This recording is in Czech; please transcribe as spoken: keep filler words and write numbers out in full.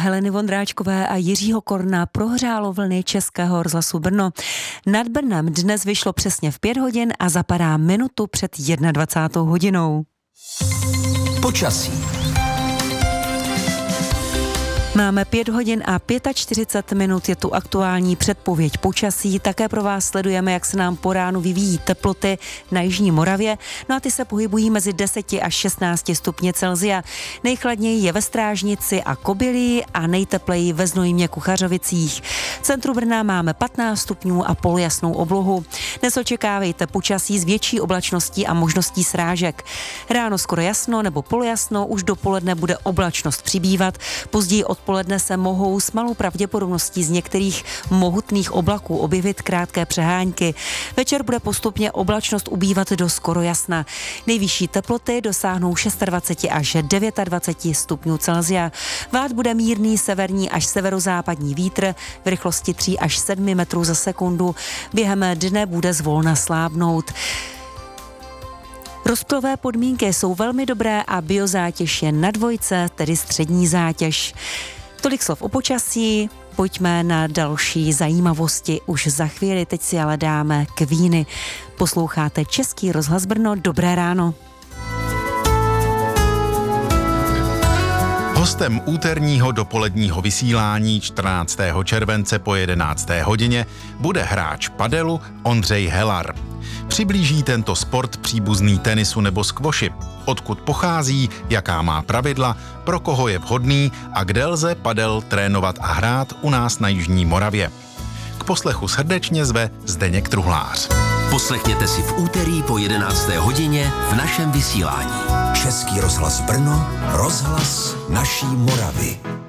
Heleny Vondráčkové a Jiřího Korna prohřálo vlny Českého rozhlasu Brno. Nad Brnem dnes vyšlo přesně v pět hodin a zapadá minutu před dvacátou jednou hodinou. Počasí. Máme pět hodin a čtyřicet pět minut, je tu aktuální předpověď počasí. Také pro vás sledujeme, jak se nám po ránu vyvíjí teploty na jižní Moravě. No a ty se pohybují mezi deseti až šestnácti stupně Celsia. Nejchladněji je ve Strážnici a Kobylí a nejtepleji ve Znojmě Kuchařovicích. V centru Brna máme patnáct stupňů a polojasnou oblohu. Dnes očekávejte počasí s větší oblačností a možností srážek. Ráno skoro jasno nebo polojasno, už dopoledne bude oblačnost přibývat, později od Odpoledne se mohou s malou pravděpodobností z některých mohutných oblaků objevit krátké přehánky. Večer bude postupně oblačnost ubývat do skoro jasna. Nejvyšší teploty dosáhnou dvacet šest až dvacet devět stupňů Celsia. Vát bude mírný severní až severozápadní vítr v rychlosti tři až sedm metrů za sekundu. Během dne bude zvolna slábnout. Rozptylové podmínky jsou velmi dobré a biozátěž je na dvojce, tedy střední zátěž. Tolik slov o počasí, pojďme na další zajímavosti už za chvíli, teď si ale dáme Queeny. Posloucháte Český rozhlas Brno, dobré ráno. Hostem úterního dopoledního vysílání čtrnáctého července po jedenácté hodině bude hráč padelu Ondřej Helar. Přiblíží tento sport příbuzný tenisu nebo skvoši, odkud pochází, jaká má pravidla, pro koho je vhodný a kde lze padel trénovat a hrát u nás na jižní Moravě. K poslechu srdečně zve Zdeněk Truhlář. Poslechněte si v úterý po jedenácté hodině v našem vysílání. Český rozhlas Brno, rozhlas naší Moravy.